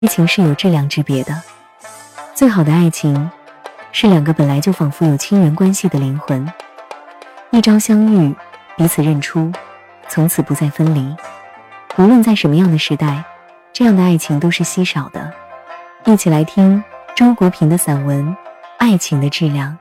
爱情是有质量之别的。最好的爱情是两个本来就仿佛有亲缘关系的灵魂，一朝相遇，彼此认出，从此不再分离。无论在什么样的时代，这样的爱情都是稀少的。一起来听周国平的散文《爱情的质量》。